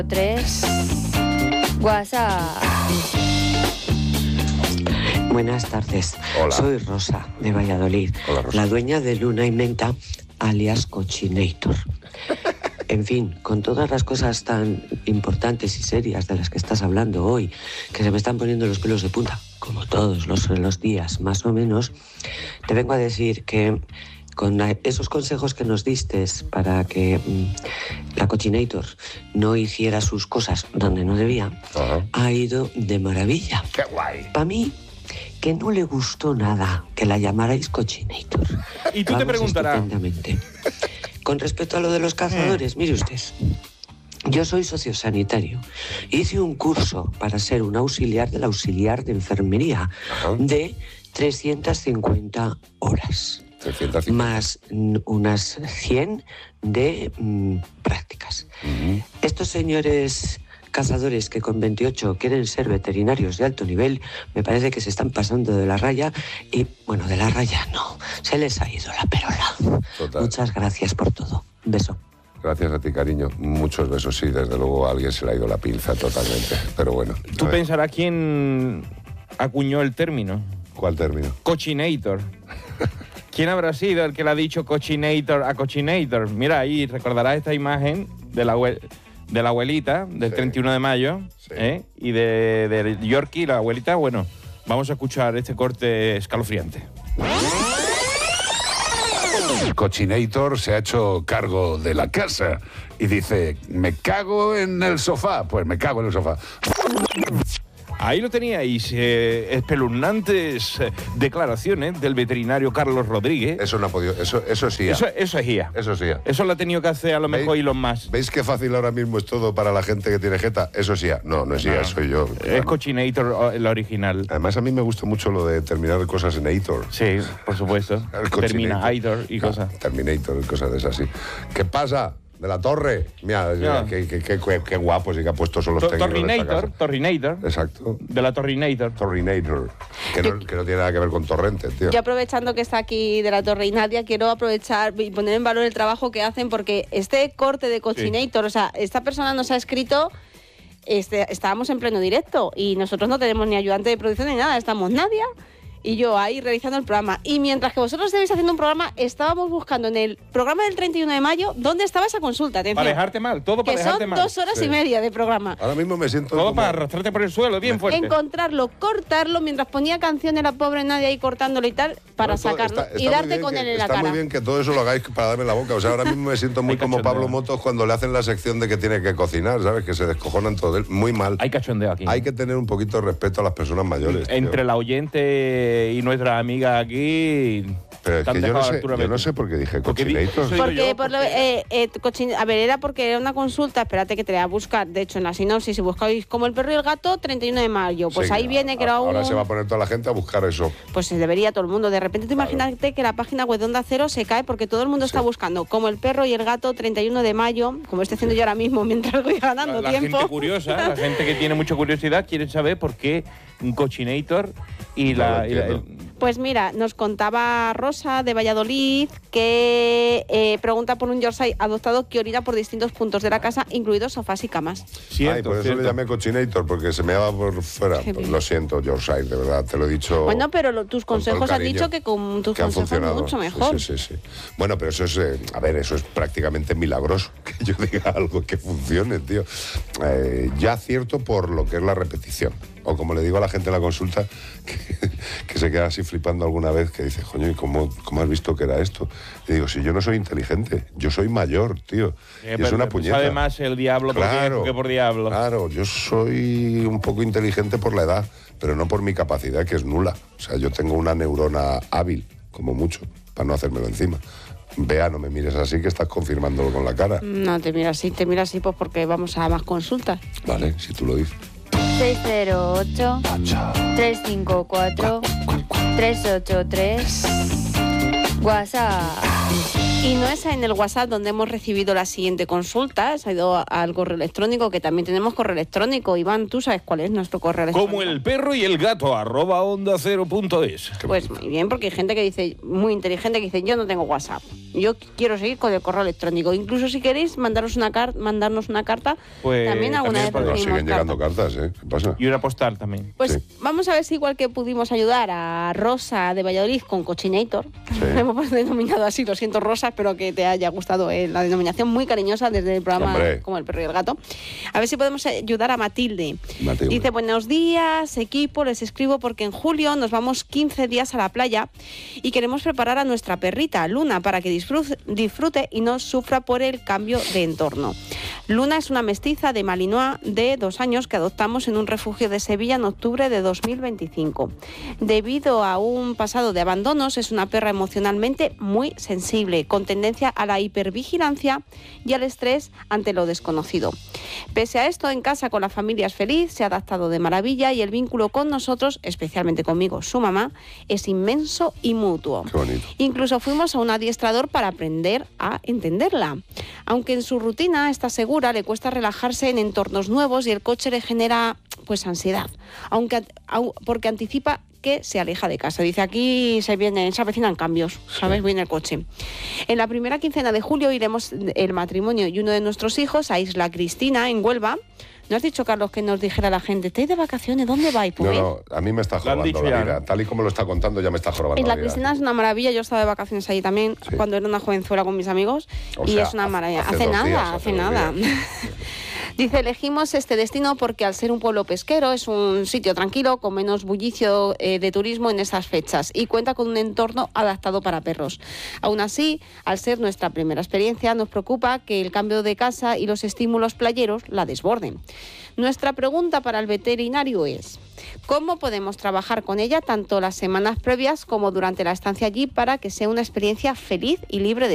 3 WhatsApp. Buenas tardes. Hola. Soy Rosa, de Valladolid. Hola, Rosa. La dueña de Luna y Menta, alias Cochinator. En fin, con todas las cosas tan importantes y serias de las que estás hablando hoy, que se me están poniendo los pelos de punta, como todos los días, más o menos, te vengo a decir que con esos consejos que nos diste para que la Cochinator no hiciera sus cosas donde no debía, Ajá. ha ido de maravilla. ¡Qué guay! Para mí, que no le gustó nada que la llamarais Cochinator. Y tú te preguntarás. Estupendamente. Con respecto a lo de los cazadores, mire usted, yo soy sociosanitario. Hice un curso para ser un auxiliar del auxiliar de enfermería de 350 horas. 350. Más unas 100 de prácticas. Estos señores cazadores que con 28 quieren ser veterinarios de alto nivel, me parece que se están pasando de la raya y, bueno, de la raya no, se les ha ido la perola. Total. Muchas gracias por todo. Un beso. Gracias a ti, cariño. Muchos besos, sí. Desde luego a alguien se le ha ido la pinza totalmente. Pero bueno. Tú a ver, pensarás quién acuñó el término. ¿cuál término? Cochinator. ¿Quién habrá sido el que le ha dicho Cochinator a Cochinator? Mira, ahí recordarás esta imagen de la abuelita del Sí. 31 de mayo, Sí. y de Yorkie, la abuelita. Bueno, vamos a escuchar este corte escalofriante. Cochinator se ha hecho cargo de la casa y dice, me cago en el sofá. Pues me cago en el sofá. Ahí lo teníais, espeluznantes declaraciones del veterinario Carlos Rodríguez. Eso no ha podido. Eso sí. Eso es IA. Eso sí. Eso lo ha tenido que hacer a lo mejor Elon Musk. ¿Veis qué fácil ahora mismo es todo para la gente que tiene jeta? Eso sí. No, no es IA, soy yo. Es Cochinator el original. Además, a mí me gusta mucho lo de terminar cosas en Aitor. Sí, por supuesto. Terminator y cosas. Terminator y cosas de esas, sí. ¿Qué pasa? De la torre. Mira, Ya. qué guapos y qué apuestos son los técnicos de esta casa. Torrinator. Exacto. De la Torrinator. Torrinator. Que no tiene nada que ver con torrente, tío. Yo, aprovechando que está aquí de la Torre y Nadia, quiero aprovechar y poner en valor el trabajo que hacen, porque este corte de Cochinator, o sea, esta persona nos ha escrito, estábamos en pleno directo y nosotros no tenemos ni ayudante de producción ni nada, estamos Nadia y yo ahí realizando el programa. Y mientras que vosotros estáis haciendo un programa, estábamos buscando en el programa del 31 de mayo dónde estaba esa consulta. Atención, Para dejarte mal, todo para que dejarte son mal. 2 horas y media de programa. Ahora mismo me siento Todo como- para arrastrarte por el suelo, bien fuerte. Encontrarlo, cortarlo, mientras ponía canciones la pobre Nadia ahí cortándolo y tal, para Esto sacarlo está y muy darte bien con que- él en la está cara. muy bien que todo eso lo hagáis para darme la boca. O sea, ahora mismo me siento muy Hay como cachondeo. Pablo Motos cuando le hacen la sección de que tiene que cocinar, ¿sabes? Que se descojonan todo de él. Muy mal. Hay cachondeo aquí. Hay que tener un poquito de respeto a las personas mayores. tío. Entre la oyente y nuestra amiga aquí. Pero es te han que yo dejado no, a altura yo no Betty. sé por qué dije Porque Cochinator. soy- Porque, yo, por lo, porque- a ver, era porque era una consulta, espérate que te la voy a buscar. De hecho, en la sinopsis, si buscáis como el perro y el gato, 31 de mayo. Pues Sí, ahí viene que era un... Ahora se va a poner toda la gente a buscar eso. Pues se debería todo el mundo. De repente tú imagínate que la página web de Onda Cero se cae porque todo el mundo está buscando como el perro y el gato 31 de mayo, como estoy haciendo yo ahora mismo mientras voy ganando La tiempo. gente curiosa, la gente que tiene mucha curiosidad quiere saber por qué un Cochinator y No lo la... entiendo. Pues mira, nos contaba Rosa de Valladolid que pregunta por un Yorkshire adoptado que orina por distintos puntos de la casa, incluidos sofás y camas. Cierto, Ay, por eso cierto. le llamé Cochinator, porque se me daba por fuera. Qué Pues bien. lo siento, Yorkshire, de verdad, te lo he dicho. Bueno, pero tus con todo el consejos has cariño dicho que con tus que han consejos funcionado. mucho mejor. Sí, sí, sí. Bueno, pero eso es, a ver, eso es prácticamente milagroso, que yo diga algo que funcione, tío. Ya acierto por lo que es la repetición. O como le digo a la gente en la consulta, que se queda así flipando alguna vez, que dice, coño, ¿y cómo has visto que era esto? Y digo, si yo no soy inteligente, yo soy mayor, tío. Y es pero una te puñeta. sabe más el diablo por viejo que por diablo. Claro, yo soy un poco inteligente por la edad, pero no por mi capacidad, que es nula. O sea, yo tengo una neurona hábil, como mucho, para no hacérmelo encima. Vea, no me mires así, que estás confirmándolo con la cara. No, te miro así pues porque vamos a más consultas. Vale, si tú lo dices. 608 354 383 WhatsApp. Y no es en el WhatsApp donde hemos recibido la siguiente consulta, se ha ido al correo electrónico, que también tenemos correo electrónico. Iván, ¿tú sabes cuál es nuestro correo electrónico? Como el perro y el gato, @ondacero.es. Pues muy bien, porque hay gente que dice, muy inteligente, que dice, yo no tengo WhatsApp, yo quiero seguir con el correo electrónico. Incluso si queréis mandarnos una carta, Pues, también alguna también vez Pero recibimos siguen llegando cartas. cartas, ¿eh? ¿Qué pasa? Y una postal también. Pues Sí. vamos a ver si igual que pudimos ayudar a Rosa de Valladolid con Cochinator, hemos denominado así, lo siento Rosa, espero que te haya gustado la denominación, muy cariñosa desde el programa Hombre. Como el perro y el gato. A ver si podemos ayudar a Matilde. Matilde. Dice, buenos días equipo, les escribo porque en julio nos vamos 15 días a la playa y queremos preparar a nuestra perrita Luna para que disfrute y no sufra por el cambio de entorno. Luna es una mestiza de Malinois de 2 años que adoptamos en un refugio de Sevilla en octubre de 2025. Debido a un pasado de abandonos, es una perra emocionalmente muy sensible, con tendencia a la hipervigilancia y al estrés ante lo desconocido. Pese a esto, en casa con la familia es feliz, se ha adaptado de maravilla y el vínculo con nosotros, especialmente conmigo, su mamá, es inmenso y mutuo. Qué bonito. Incluso fuimos a un adiestrador para aprender a entenderla. Aunque en su rutina está segura, le cuesta relajarse en entornos nuevos y el coche le genera pues ansiedad, porque anticipa que se aleja de casa. Dice, aquí se avecinan cambios, ¿sabes? Viene el coche. En la primera quincena de julio iremos el matrimonio y uno de nuestros hijos a Isla Cristina, en Huelva. ¿No has dicho, Carlos, que nos dijera la gente, ¿estáis de vacaciones? ¿Dónde vais? Pues, No, a mí me está Lo han jorobando dicho la ya, vida. ¿no? Tal y como lo está contando, ya me está jorobando Isla la vida. Cristina es una maravilla. Yo estaba de vacaciones allí también Sí. cuando era una jovenzuela con mis amigos O y sea, es una maravilla. hace Hace 2 nada, días, hace hace 2 nada. días. Dice, elegimos este destino porque al ser un pueblo pesquero es un sitio tranquilo, con menos bullicio de turismo en estas fechas y cuenta con un entorno adaptado para perros. Aún así, al ser nuestra primera experiencia, nos preocupa que el cambio de casa y los estímulos playeros la desborden. Nuestra pregunta para el veterinario es, ¿cómo podemos trabajar con ella tanto las semanas previas como durante la estancia allí para que sea una experiencia feliz y libre de